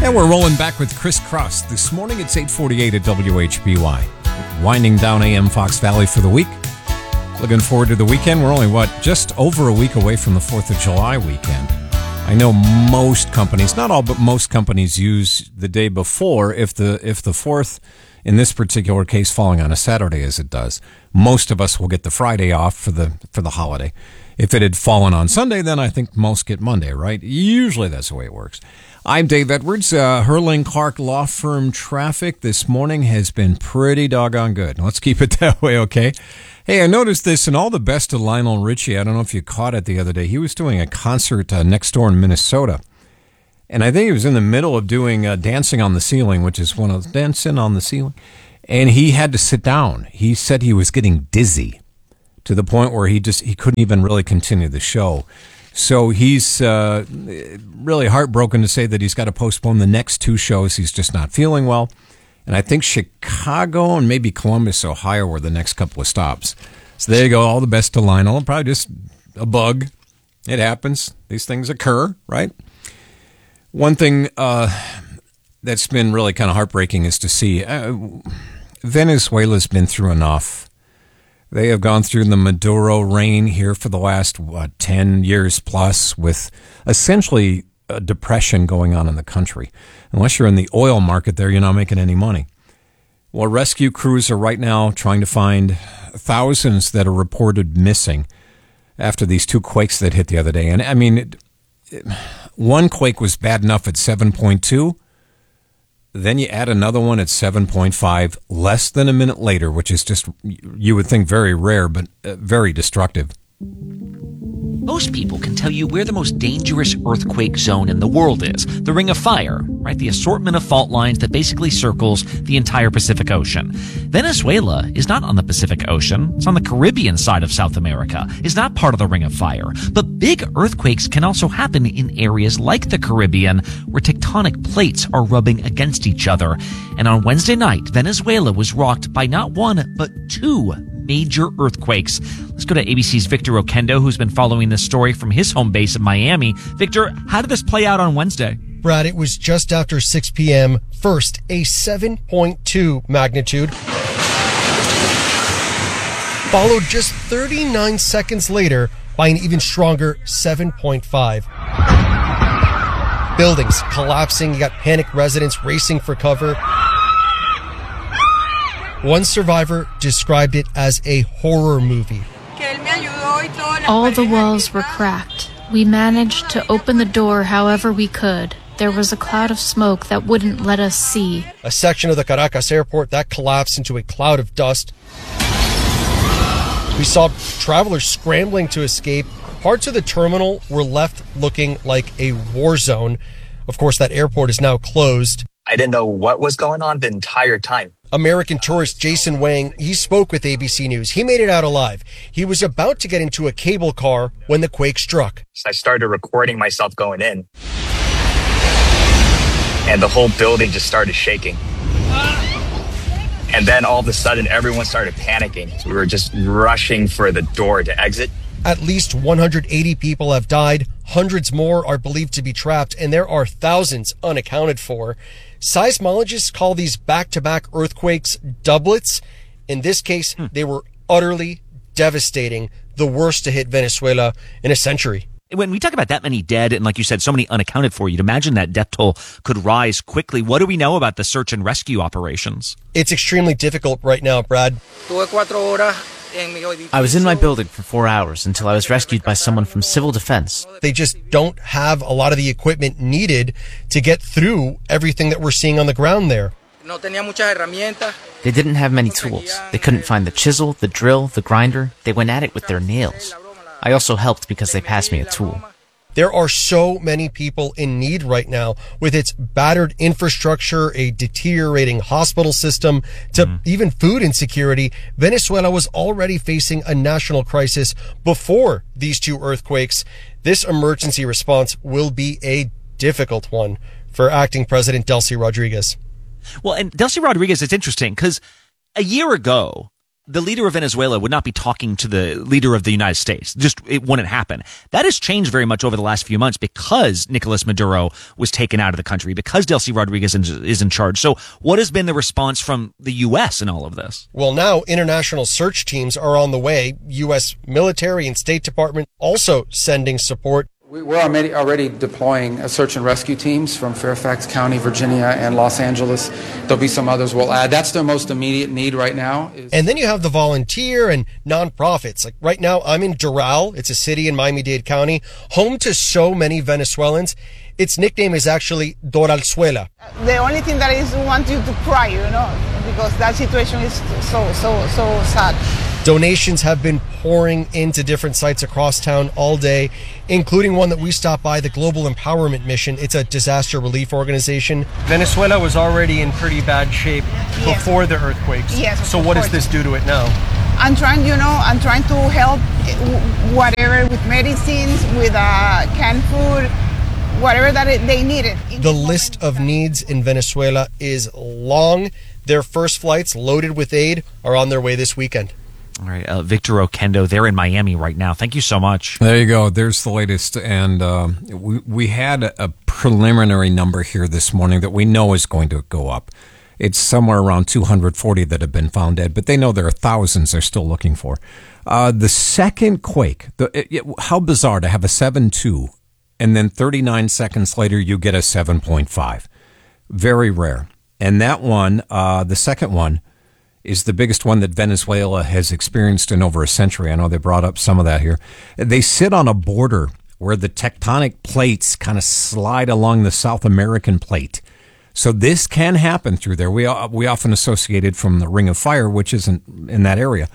And we're rolling back with Chris Cross. This morning it's 8:48 at WHBY. Winding down AM Fox Valley for the week. Looking forward to the weekend. We're only, just over a week away from the 4th of July weekend. I know most companies, not all, but most companies use the day before if the 4th, in this particular case, falling on a Saturday as it does. Most of us will get the Friday off for the holiday. If it had fallen on Sunday, then I think most get Monday, right? Usually that's the way it works. I'm Dave Edwards. Hurling Clark Law Firm traffic this morning has been pretty doggone good. Let's keep it that way, okay? Hey, I noticed this, and all the best to Lionel Richie. I don't know if you caught it the other day. He was doing a concert next door in Minnesota. And I think he was in the middle of doing Dancing on the Ceiling, which is one of the Dancing on the Ceiling. And he had to sit down. He said he was getting dizzy to the point where he couldn't even really continue the show. So he's really heartbroken to say that he's got to postpone the next two shows. He's just not feeling well. And I think Chicago and maybe Columbus, Ohio were the next couple of stops. So there you go. All the best to Lionel. Probably just a bug. It happens. These things occur, right? One thing that's been really kind of heartbreaking is to see Venezuela's been through enough. They have gone through the Maduro reign here for the last, 10 years plus, with essentially a depression going on in the country. Unless you're in the oil market there, you're not making any money. Well, rescue crews are right now trying to find thousands that are reported missing after these two quakes that hit the other day. And I mean, one quake was bad enough at 7.2. Then you add another one at 7.5 less than a minute later, which is just, you would think, very rare, but very destructive. Most people can tell you where the most dangerous earthquake zone in the world is. The Ring of Fire, right? The assortment of fault lines that basically circles the entire Pacific Ocean. Venezuela is not on the Pacific Ocean. It's on the Caribbean side of South America. It's not part of the Ring of Fire. But big earthquakes can also happen in areas like the Caribbean where tectonic plates are rubbing against each other. And on Wednesday night, Venezuela was rocked by not one, but two major earthquakes. Let's go to ABC's Victor Oquendo, who's been following this story from his home base in Miami. Victor, how did this play out on Wednesday? Brad, it was just after 6 p.m. First, a 7.2 magnitude, followed just 39 seconds later by an even stronger 7.5. Buildings collapsing, you got panicked residents racing for cover. One survivor described it as a horror movie. All the walls were cracked. We managed to open the door however we could. There was a cloud of smoke that wouldn't let us see. A section of the Caracas airport that collapsed into a cloud of dust. We saw travelers scrambling to escape. Parts of the terminal were left looking like a war zone. Of course, that airport is now closed. I didn't know what was going on the entire time. American tourist Jason Wang, he spoke with ABC News. He made it out alive. He was about to get into a cable car when the quake struck. I started recording myself going in, and the whole building just started shaking. And then all of a sudden, everyone started panicking. We were just rushing for the door to exit. At least 180 people have died. Hundreds more are believed to be trapped, and there are thousands unaccounted for. Seismologists call these back-to-back earthquakes doublets. In this case, they were utterly devastating, the worst to hit Venezuela in a century. When we talk about that many dead and, like you said, so many unaccounted for, you'd imagine that death toll could rise quickly. What do we know about the search and rescue operations? It's extremely difficult right now, Brad. I was in my building for 4 hours until I was rescued by someone from Civil Defense. They just don't have a lot of the equipment needed to get through everything that we're seeing on the ground there. They didn't have many tools. They couldn't find the chisel, the drill, the grinder. They went at it with their nails. I also helped because they passed me a tool. There are so many people in need right now with its battered infrastructure, a deteriorating hospital system, to even food insecurity. Venezuela was already facing a national crisis before these two earthquakes. This emergency response will be a difficult one for acting President Delcy Rodriguez. Well, and Delcy Rodriguez, it's interesting because a year ago, the leader of Venezuela would not be talking to the leader of the United States. Just, it wouldn't happen. That has changed very much over the last few months because Nicolas Maduro was taken out of the country, because Delcy Rodriguez is in charge. So what has been the response from the U.S. in all of this? Well, now international search teams are on the way. U.S. military and State Department also sending support. We're already deploying search and rescue teams from Fairfax County, Virginia, and Los Angeles. There'll be some others we'll add. That's their most immediate need right now. And then you have the volunteer and nonprofits. Like right now, I'm in Doral. It's a city in Miami-Dade County, home to so many Venezuelans. Its nickname is actually Doralzuela. The only thing that is want you to cry, because that situation is so sad. Donations have been pouring into different sites across town all day, including one that we stopped by, the Global Empowerment Mission. It's a disaster relief organization. Venezuela was already in pretty bad shape before the earthquakes. Yes. So what does this do to it now? I'm trying to help whatever with medicines, with canned food, whatever that they needed. The list of needs in Venezuela is long. Their first flights loaded with aid are on their way this weekend. All right, Victor Oquendo, they're in Miami right now. Thank you so much. There you go. There's the latest. And we had a preliminary number here this morning that we know is going to go up. It's somewhere around 240 that have been found dead, but they know there are thousands they're still looking for. The second quake, how bizarre to have a 7.2, and then 39 seconds later you get a 7.5. Very rare. And that one, the second one, is the biggest one that Venezuela has experienced in over a century. I know they brought up some of that here. They sit on a border where the tectonic plates kind of slide along the South American plate. So this can happen through there. We often associate it from the Ring of Fire, which isn't in that area.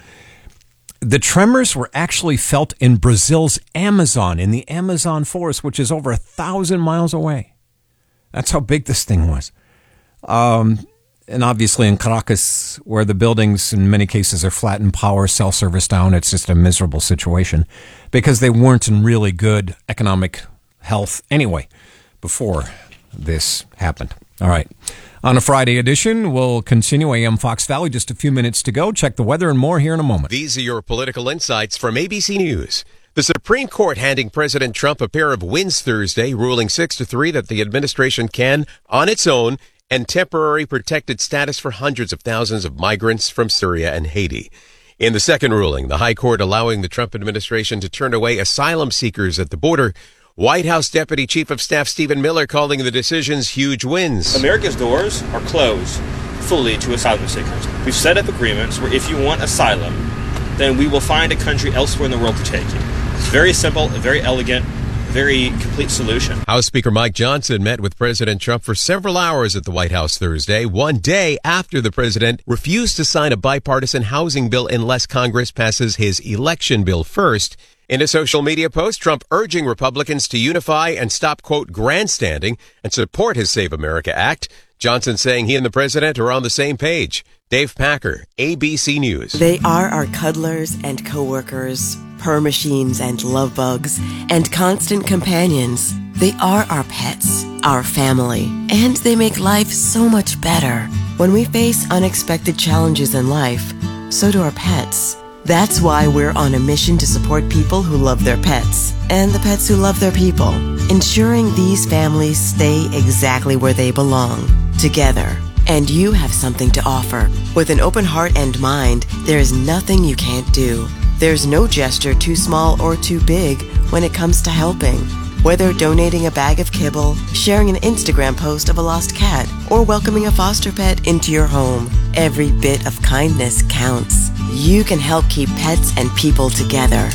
The tremors were actually felt in Brazil's Amazon, in the Amazon forest, which is over 1,000 miles away. That's how big this thing was. And obviously in Caracas, where the buildings in many cases are flat and power, cell service down, it's just a miserable situation because they weren't in really good economic health anyway before this happened. All right. On a Friday edition, we'll continue AM Fox Valley. Just a few minutes to go. Check the weather and more here in a moment. These are your political insights from ABC News. The Supreme Court handing President Trump a pair of wins Thursday, ruling 6-3 that the administration can, on its own, and temporary protected status for hundreds of thousands of migrants from Syria and Haiti. In the second ruling, the High Court allowing the Trump administration to turn away asylum seekers at the border, White House Deputy Chief of Staff Stephen Miller calling the decisions huge wins. America's doors are closed fully to asylum seekers. We've set up agreements where if you want asylum, then we will find a country elsewhere in the world to take you. It's very simple, very elegant, very complete solution. House Speaker Mike Johnson met with President Trump for several hours at the White House Thursday, one day after the president refused to sign a bipartisan housing bill unless Congress passes his election bill first. In a social media post, Trump urging Republicans to unify and stop, quote, grandstanding and support his Save America Act. Johnson saying he and the president are on the same page. Dave Packer, ABC News. They are our cuddlers and coworkers, purr machines and love bugs, and constant companions. They are our pets, our family, and they make life so much better. When we face unexpected challenges in life, so do our pets. That's why we're on a mission to support people who love their pets and the pets who love their people, ensuring these families stay exactly where they belong, together. And you have something to offer. With an open heart and mind, there is nothing you can't do. There's no gesture too small or too big when it comes to helping. Whether donating a bag of kibble, sharing an Instagram post of a lost cat, or welcoming a foster pet into your home, every bit of kindness counts. You can help keep pets and people together.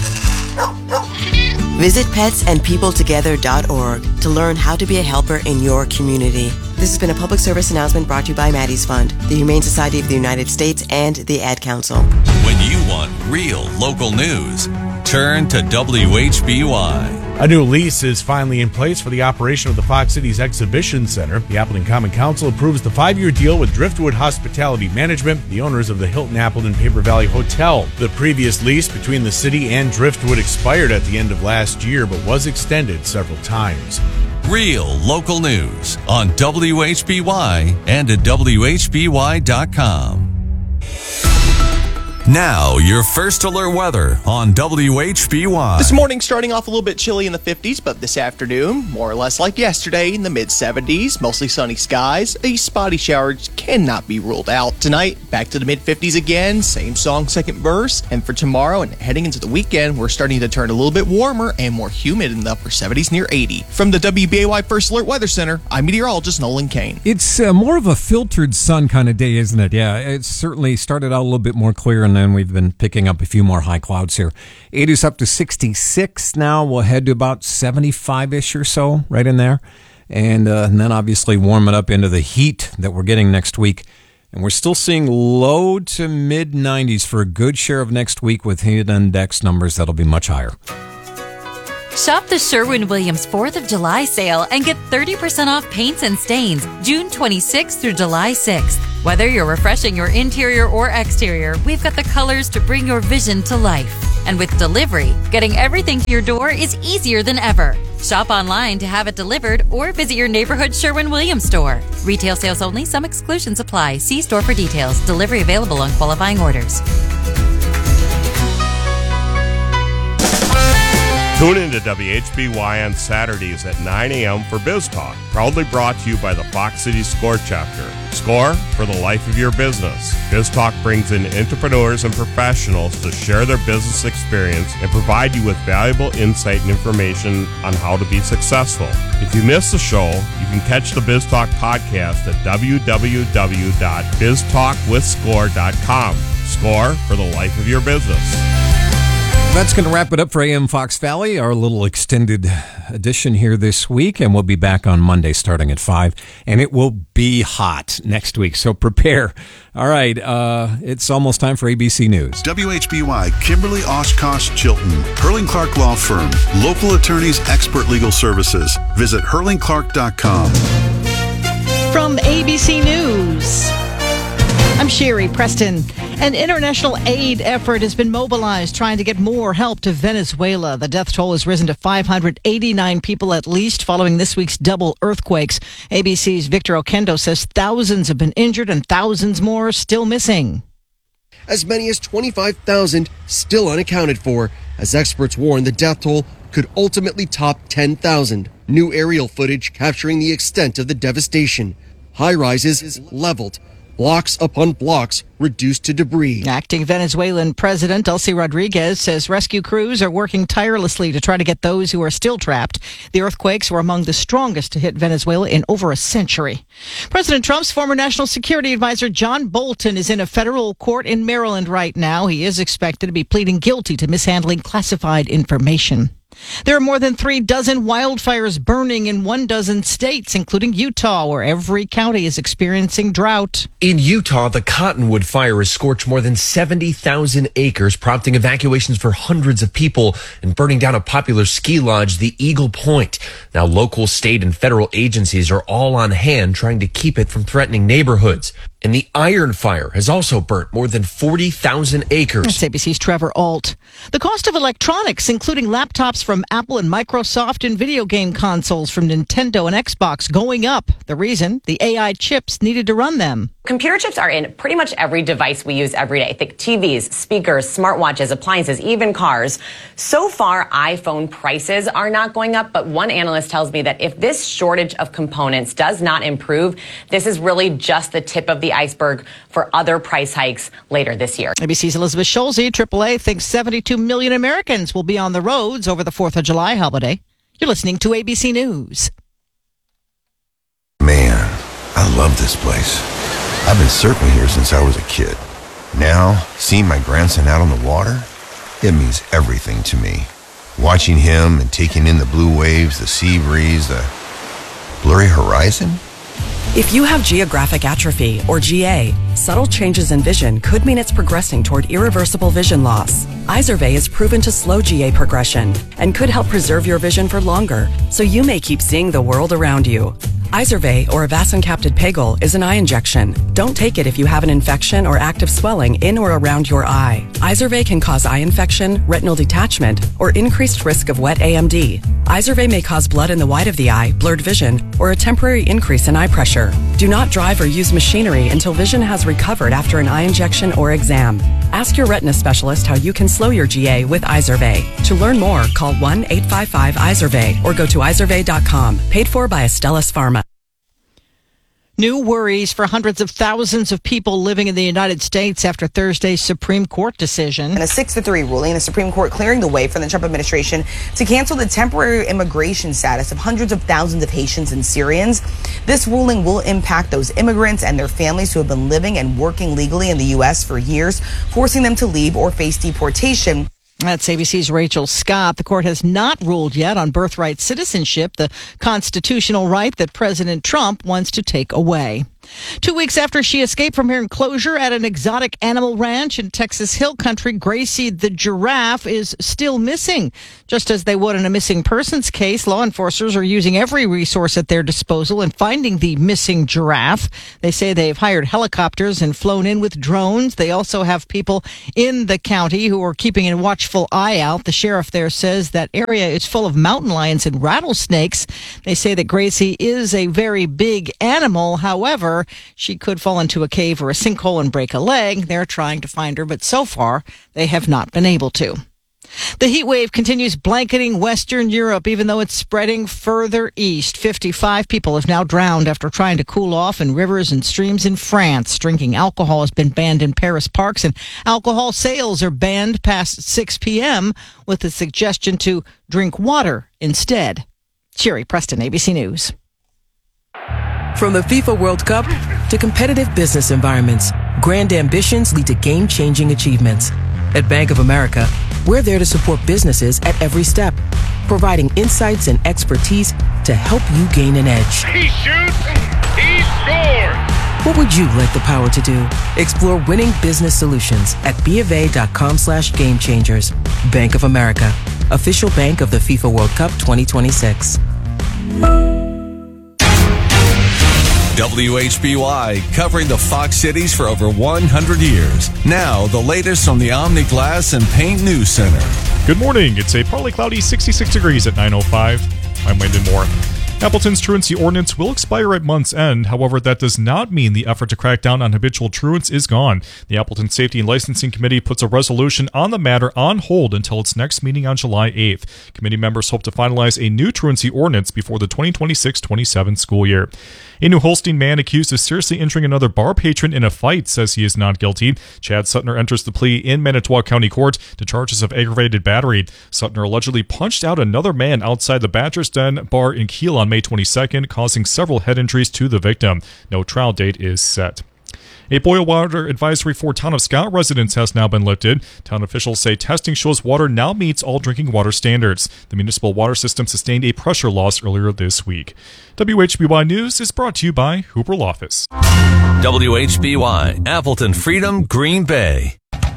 Visit petsandpeopletogether.org to learn how to be a helper in your community. This has been a public service announcement brought to you by Maddie's Fund, the Humane Society of the United States, and the Ad Council. When you want real local news, turn to WHBY. A new lease is finally in place for the operation of the Fox Cities Exhibition Center. The Appleton Common Council approves the 5-year deal with Driftwood Hospitality Management, the owners of the Hilton Appleton Paper Valley Hotel. The previous lease between the city and Driftwood expired at the end of last year, but was extended several times. Real local news on WHBY and at WHBY.com. Now, your first alert weather on WHBY. This morning starting off a little bit chilly in the 50s, but this afternoon, more or less like yesterday, in the mid-70s, mostly sunny skies. A spotty shower cannot be ruled out. Tonight, back to the mid-50s again, same song, second verse. And for tomorrow and heading into the weekend, we're starting to turn a little bit warmer and more humid in the upper 70s near 80. From the WBAY First Alert Weather Center, I'm meteorologist Nolan Kane. It's more of a filtered sun kind of day, isn't it? Yeah, it certainly started out a little bit more clear, and then we've been picking up a few more high clouds here. 80s up to 66 now. We'll head to about 75-ish or so, right in there. And then obviously warm it up into the heat that we're getting next week. And we're still seeing low to mid-90s for a good share of next week with heat index numbers that'll be much higher. Shop the Sherwin-Williams 4th of July sale and get 30% off paints and stains June 26th through July 6th. Whether you're refreshing your interior or exterior, we've got the colors to bring your vision to life. And with delivery, getting everything to your door is easier than ever. Shop online to have it delivered or visit your neighborhood Sherwin-Williams store. Retail sales only. Some exclusions apply. See store for details. Delivery available on qualifying orders. Tune in to WHBY on Saturdays at 9 a.m. for Biz Talk, proudly brought to you by the Fox City SCORE chapter. SCORE for the life of your business. Biz Talk brings in entrepreneurs and professionals to share their business experience and provide you with valuable insight and information on how to be successful. If you miss the show, you can catch the Biz Talk podcast at www.biztalkwithscore.com. SCORE for the life of your business. That's going to wrap it up for AM Fox Valley, our little extended edition here this week, and we'll be back on Monday starting at 5, and it will be hot next week, so prepare. All right, it's almost time for ABC News. WHBY, Kimberly Oshkosh Chilton, Hurling Clark Law Firm, local attorneys, expert legal services. Visit hurlingclark.com. From ABC News, I'm Sherry Preston. An international aid effort has been mobilized trying to get more help to Venezuela. The death toll has risen to 589 people at least following this week's double earthquakes. ABC's Victor Oquendo says thousands have been injured and thousands more still missing. As many as 25,000 still unaccounted for, as experts warn the death toll could ultimately top 10,000. New aerial footage capturing the extent of the devastation. High-rises leveled. Blocks upon blocks reduced to debris. Acting Venezuelan President Delcy Rodriguez says rescue crews are working tirelessly to try to get those who are still trapped. The earthquakes were among the strongest to hit Venezuela in over a century. President Trump's former national security advisor John Bolton is in a federal court in Maryland right now. He is expected to be pleading guilty to mishandling classified information. There are more than 36 wildfires burning in 12 states, including Utah, where every county is experiencing drought. In Utah, the Cottonwood Fire has scorched more than 70,000 acres, prompting evacuations for hundreds of people and burning down a popular ski lodge, the Eagle Point. Now, local, state, and federal agencies are all on hand trying to keep it from threatening neighborhoods. And the Iron Fire has also burnt more than 40,000 acres. That's ABC's Trevor Alt. The cost of electronics, including laptops from Apple and Microsoft and video game consoles from Nintendo and Xbox, going up. The reason? The AI chips needed to run them. Computer chips are in pretty much every device we use every day. Think TVs, speakers, smartwatches, appliances, even cars. So far, iPhone prices are not going up, but one analyst tells me that if this shortage of components does not improve, this is really just the tip of the iceberg for other price hikes later this year. ABC's Elizabeth Schulze, AAA, thinks 72 million Americans will be on the roads over the 4th of July holiday. You're listening to ABC News. Man, I love this place. I've been surfing here since I was a kid. Now, seeing my grandson out on the water, it means everything to me. Watching him and taking in the blue waves, the sea breeze, the blurry horizon. If you have geographic atrophy, or GA, subtle changes in vision could mean it's progressing toward irreversible vision loss. Izervay is proven to slow GA progression and could help preserve your vision for longer, so you may keep seeing the world around you. Izervay, or avacincaptad pegol, is an eye injection. Don't take it if you have an infection or active swelling in or around your eye. Izervay can cause eye infection, retinal detachment, or increased risk of wet AMD. Izervay may cause blood in the white of the eye, blurred vision, or a temporary increase in eye pressure. Do not drive or use machinery until vision has recovered after an eye injection or exam. Ask your retina specialist how you can slow your GA with Izervay. To learn more, call 1-855-IZERVAY or go to izervay.com. Paid for by Astellas Pharma. New worries for hundreds of thousands of people living in the United States after Thursday's Supreme Court decision. In a 6-3 ruling, the Supreme Court clearing the way for the Trump administration to cancel the temporary immigration status of hundreds of thousands of Haitians and Syrians. This ruling will impact those immigrants and their families who have been living and working legally in the U.S. for years, forcing them to leave or face deportation. That's ABC's Rachel Scott. The court has not ruled yet on birthright citizenship, the constitutional right that President Trump wants to take away. 2 weeks after she escaped from her enclosure at an exotic animal ranch in Texas Hill Country, Gracie the giraffe is still missing. Just as they would in a missing persons case, law enforcers are using every resource at their disposal in finding the missing giraffe. They say they've hired helicopters and flown in with drones. They also have people in the county who are keeping a watchful eye out. The sheriff there says that area is full of mountain lions and rattlesnakes. They say that Gracie is a very big animal. However, she could fall into a cave or a sinkhole and break a leg. They're trying to find her, but so far they have not been able to. The heat wave continues blanketing Western Europe, even though it's spreading further east. 55 people have now drowned after trying to cool off in rivers and streams in France. Drinking alcohol has been banned in Paris parks, and alcohol sales are banned past 6 p.m. with the suggestion to drink water instead. Sherry Preston, ABC News. From the FIFA World Cup to competitive business environments, grand ambitions lead to game-changing achievements. At Bank of America, we're there to support businesses at every step, providing insights and expertise to help you gain an edge. He shoots, he scores! What would you like the power to do? Explore winning business solutions at BofA.com/gamechangers. Bank of America, official bank of the FIFA World Cup 2026. WHBY, covering the Fox cities for over 100 years. Now, the latest from the Omni Glass and Paint News Center. Good morning. It's a partly cloudy 66 degrees at 9:05. I'm Landon Moore. Appleton's truancy ordinance will expire at month's end. However, that does not mean the effort to crack down on habitual truants is gone. The Appleton Safety and Licensing Committee puts a resolution on the matter on hold until its next meeting on July 8th. Committee members hope to finalize a new truancy ordinance before the 2026-27 school year. A New Holstein man accused of seriously injuring another bar patron in a fight says he is not guilty. Chad Suttner enters the plea in Manitowoc County Court to charges of aggravated battery. Suttner allegedly punched out another man outside the Badger's Den bar in Kiel on May 22nd, causing several head injuries to the victim. No trial date is set. A boil water advisory for Town of Scott residents has now been lifted. Town officials say testing shows water now meets all drinking water standards. The municipal water system sustained a pressure loss earlier this week. WHBY News is brought to you by Hooper Office. WHBY, Appleton Freedom, Green Bay.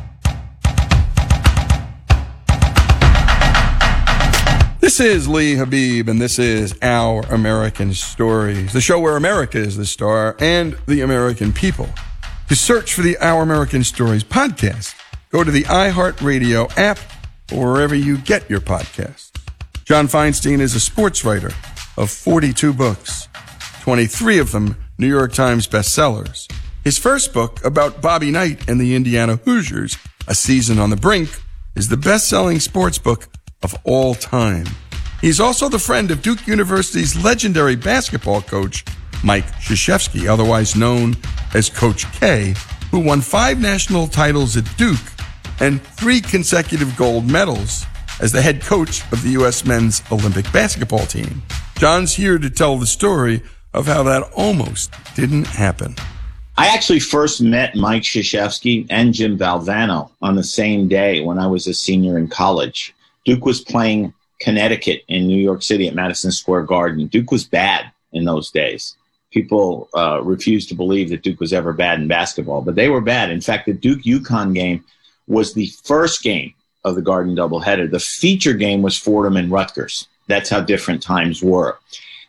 This is Lee Habib, and this is Our American Stories, the show where America is the star and the American people. To search for the Our American Stories podcast, go to the iHeartRadio app or wherever you get your podcasts. John Feinstein is a sports writer of 42 books, 23 of them New York Times bestsellers. His first book, about Bobby Knight and the Indiana Hoosiers, A Season on the Brink, is the best-selling sports book of all time. He's also the friend of Duke University's legendary basketball coach, Mike Krzyzewski, otherwise known as Coach K, who won 5 national titles at Duke and 3 consecutive gold medals as the head coach of the U.S. men's Olympic basketball team. John's here to tell the story of how that almost didn't happen. I actually first met Mike Krzyzewski and Jim Valvano on the same day when I was a senior in college. Duke was playing Connecticut in New York City at Madison Square Garden. Duke was bad in those days. People refused to believe that Duke was ever bad in basketball, but they were bad. In fact, the Duke-UConn game was the first game of the Garden doubleheader. The feature game was Fordham and Rutgers. That's how different times were.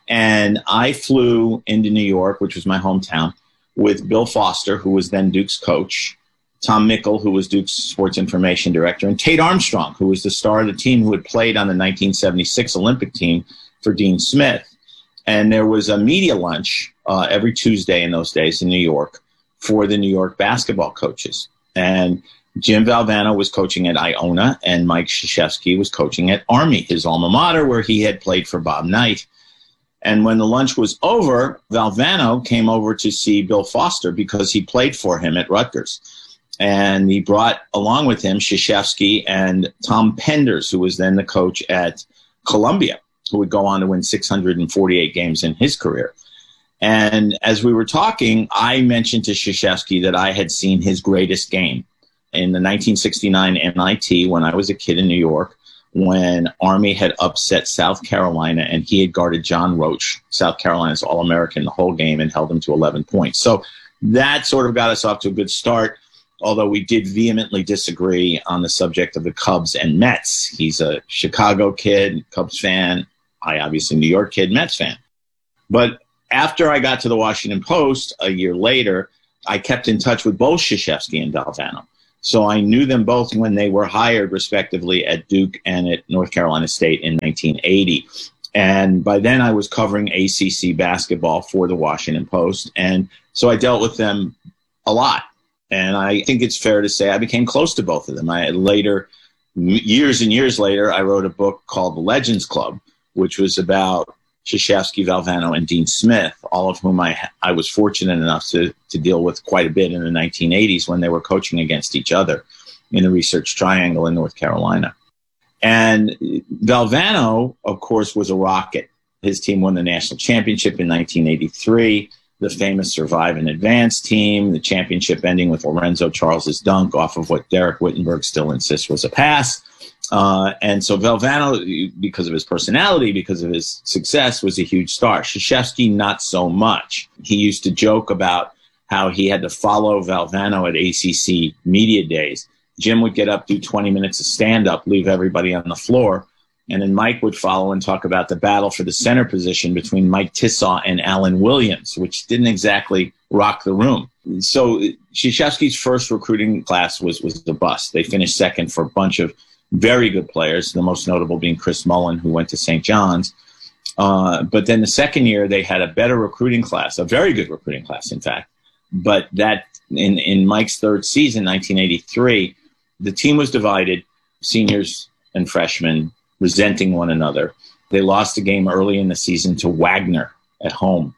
And I flew into New York, which was my hometown, with Bill Foster, who was then Duke's coach, Tom Mickle, who was Duke's sports information director, and Tate Armstrong, who was the star of the team who had played on the 1976 Olympic team for Dean Smith. And there was a media lunch every Tuesday in those days in New York for the New York basketball coaches. And Jim Valvano was coaching at Iona, and Mike Krzyzewski was coaching at Army, his alma mater, where he had played for Bob Knight. And when the lunch was over, Valvano came over to see Bill Foster because he played for him at Rutgers. And he brought along with him Krzyzewski and Tom Penders, who was then the coach at Columbia, who would go on to win 648 games in his career. And as we were talking, I mentioned to Krzyzewski that I had seen his greatest game in the 1969 NIT when I was a kid in New York, when Army had upset South Carolina and he had guarded John Roach, South Carolina's All-American, the whole game, and held him to 11 points. So that sort of got us off to a good start, although we did vehemently disagree on the subject of the Cubs and Mets. He's a Chicago kid, Cubs fan. I obviously New York kid, Mets fan. But after I got to the Washington Post a year later, I kept in touch with both Krzyzewski and Valvano. So I knew them both when they were hired, respectively, at Duke and at North Carolina State in 1980. And by then I was covering ACC basketball for the Washington Post. And so I dealt with them a lot. And I think it's fair to say I became close to both of them. Years and years later, I wrote a book called The Legends Club, which was about Krzyzewski, Valvano, and Dean Smith, all of whom I was fortunate enough to deal with quite a bit in the 1980s when they were coaching against each other in the Research Triangle in North Carolina. And Valvano, of course, was a rocket. His team won the national championship in 1983, the famous Survive and Advance team, the championship ending with Lorenzo Charles's dunk off of what Derek Wittenberg still insists was a pass. And so Valvano, because of his personality, because of his success, was a huge star. Krzyzewski, not so much. He used to joke about how he had to follow Valvano at ACC media days. Jim would get up, do 20 minutes of stand-up, leave everybody on the floor, and then Mike would follow and talk about the battle for the center position between Mike Tissaw and Alan Williams, which didn't exactly rock the room. So Krzyzewski's first recruiting class was a bust. They finished second for a bunch of very good players, the most notable being Chris Mullen, who went to St. John's. But then the second year, they had a better recruiting class, a very good recruiting class, in fact. But that in Mike's third season, 1983, the team was divided, seniors and freshmen resenting one another. They lost a game early in the season to Wagner at home.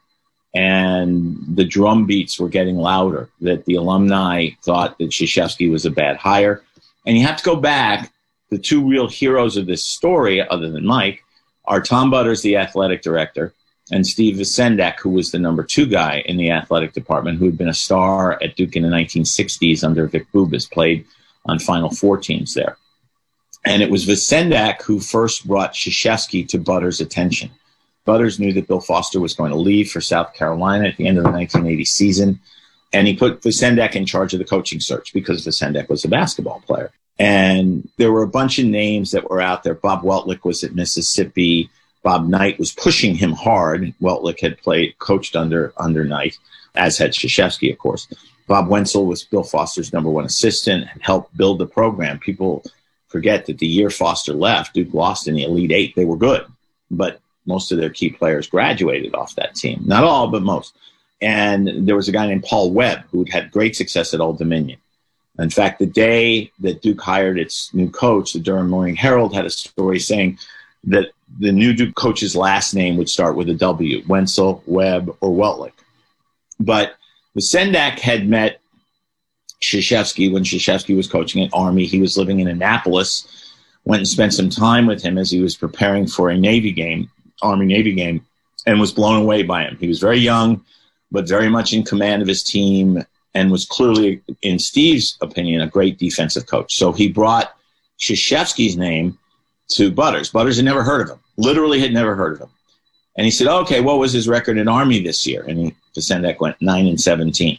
And the drum beats were getting louder, that the alumni thought that Krzyzewski was a bad hire. And you have to go back. The two real heroes of this story, other than Mike, are Tom Butters, the athletic director, and Steve Visendak, who was the number 2 guy in the athletic department, who had been a star at Duke in the 1960s under Vic Bubas, played on Final Four teams there. And it was Visendak who first brought Krzyzewski to Butters' attention. Butters knew that Bill Foster was going to leave for South Carolina at the end of the 1980 season, and he put Visendak in charge of the coaching search because Visendak was a basketball player. And there were a bunch of names that were out there. Bob Weltlich was at Mississippi. Bob Knight was pushing him hard. Weltlich had coached under Knight, as had Krzyzewski, of course. Bob Wenzel was Bill Foster's number 1 assistant and helped build the program. People forget that the year Foster left, Duke lost in the Elite Eight. They were good, but most of their key players graduated off that team. Not all, but most. And there was a guy named Paul Webb who had great success at Old Dominion. In fact, the day that Duke hired its new coach, the Durham Morning Herald had a story saying that the new Duke coach's last name would start with a W, Wenzel, Webb, or Weltlich. But Visendak had met Krzyzewski when Krzyzewski was coaching at Army. He was living in Annapolis, went and spent some time with him as he was preparing for a Navy game, Army-Navy game, and was blown away by him. He was very young, but very much in command of his team, and was clearly, in Steve's opinion, a great defensive coach. So he brought Krzyzewski's name to Butters. Butters had never heard of him, literally had never heard of him. And he said, okay, what was his record in Army this year? And Visendak went 9-17.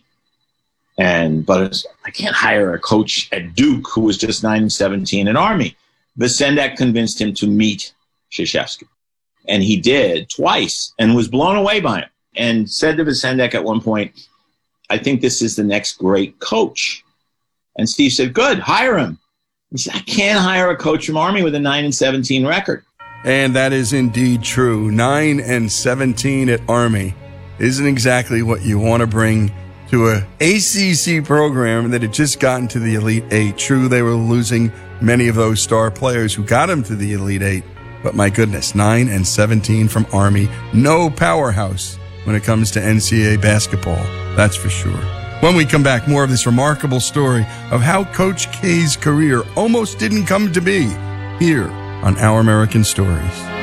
And Butters, I can't hire a coach at Duke who was just 9-17 in Army. Visendak convinced him to meet Krzyzewski. And he did twice and was blown away by him and said to Vicendak at one point, I think this is the next great coach. And Steve said, good, hire him. He said, I can't hire a coach from Army with a 9-17 record. And that is indeed true. 9-17 at Army isn't exactly what you want to bring to a ACC program that had just gotten to the Elite Eight. True, they were losing many of those star players who got them to the Elite Eight. But my goodness, 9-17 from Army. No powerhouse when it comes to NCAA basketball. That's for sure. When we come back, more of this remarkable story of how Coach K's career almost didn't come to be here on Our American Stories.